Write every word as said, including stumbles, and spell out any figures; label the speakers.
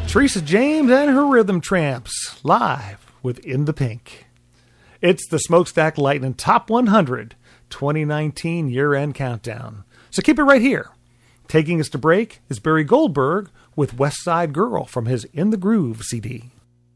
Speaker 1: Teresa James and her Rhythm Tramps, live with In the Pink. It's the Smokestack Lightning Top one hundred twenty nineteen year-end countdown. So keep it right here. Taking us to break is Barry Goldberg with West Side Girl from his In the Groove C D.